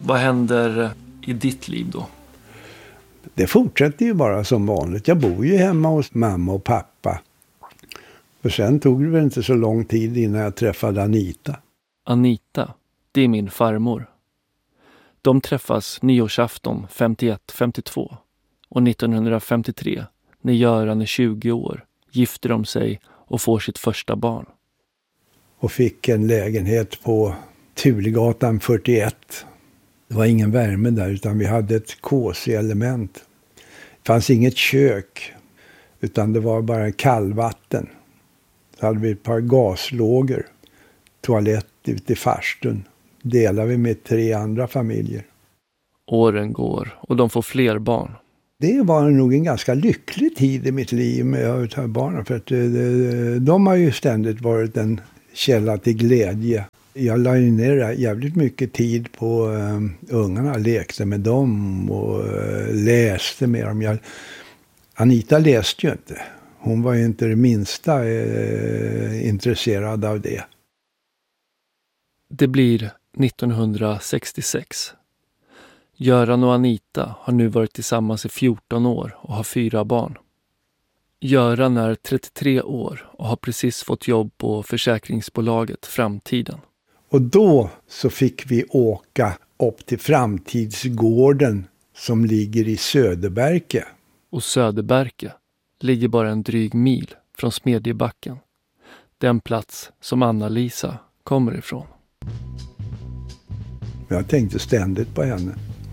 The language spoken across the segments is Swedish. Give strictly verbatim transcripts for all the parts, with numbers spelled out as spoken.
Vad händer i ditt liv då? Det fortsätter ju bara som vanligt. Jag bor ju hemma hos mamma och pappa. För sen tog det väl inte så lång tid innan jag träffade Anita. Anita, det är min farmor. De träffas nyårsafton femtioett femtiotvå. Och nittonhundrafemtiotre, när Göran är tjugo år, gifter de sig och får sitt första barn. Och fick en lägenhet på Tulegatan fyrtioett. Det var ingen värme där utan vi hade ett K C-element. Det fanns inget kök utan det var bara kallvatten. Så hade vi ett par gaslågor, toalett ute i farstun. Delade vi med tre andra familjer. Åren går och de får fler barn. Det var nog en ganska lycklig tid i mitt liv med att ha barnen. För att de har ju ständigt varit en källa till glädje. Jag la ju ner jävligt mycket tid på um, ungarna. Lekte med dem och uh, läste med dem. Jag, Anita läste ju inte. Hon var ju inte det minsta uh, intresserad av det. Det blir nittonhundrasextiosex. Göran och Anita har nu varit tillsammans i fjorton år och har fyra barn. Göran är trettiotre år och har precis fått jobb på försäkringsbolaget Framtiden. Och då så fick vi åka upp till Framtidsgården som ligger i Söderberke. Och Söderberke ligger bara en dryg mil från Smedjebacken. Den plats som Anna-Lisa kommer ifrån. Jag tänkte ständigt på henne.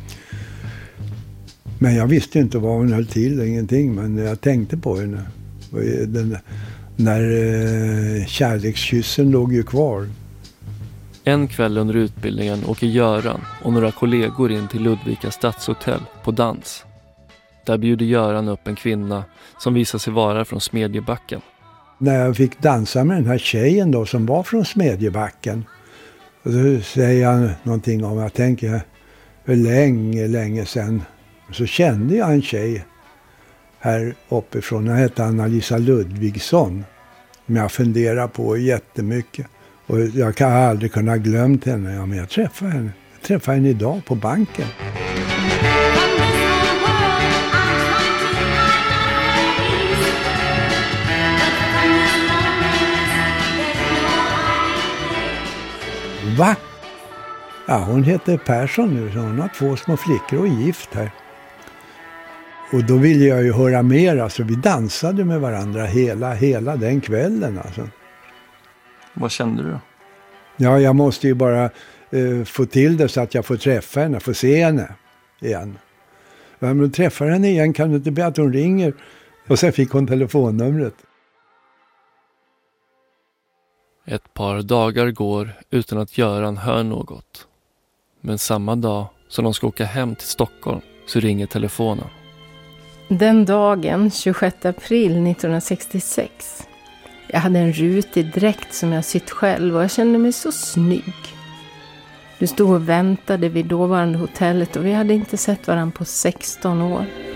Men jag visste inte vad hon höll till, ingenting. Men jag tänkte på henne. Den, när eh, kärlekskyssen låg ju kvar. En kväll under utbildningen åker Göran och några kollegor in till Ludvika stadshotell på dans. Där bjuder Göran upp en kvinna som visar sig vara från Smedjebacken. När jag fick dansa med den här tjejen då som var från Smedjebacken. Och då säger jag någonting om, jag tänker för länge, länge sedan. Så kände jag en tjej här uppifrån. Hon hette Anna-Lisa Ludvigsson. Som jag funderar på jättemycket. Och jag kan aldrig kunna glömt henne. Ja, men jag träffade henne. Jag träffade henne idag på banken. Va? Ja, hon heter Persson nu. Så hon har två små flickor och är gift här. Och då ville jag ju höra mer. Alltså vi dansade med varandra hela, hela den kvällen. Alltså. Vad kände du då? Ja, jag måste ju bara eh, få till det så att jag får träffa henne. Får se henne igen. Men om du träffar henne igen kan du inte be att hon ringer. Och sen fick hon telefonnumret. Ett par dagar går utan att Göran hör något. Men samma dag som de ska åka hem till Stockholm så ringer telefonen. Den dagen, tjugosjätte april nittonhundrasextiosex. Jag hade en rutig dräkt som jag sytt själv och jag kände mig så snygg. Du stod och väntade vid dåvarande hotellet och vi hade inte sett varandra på sexton år.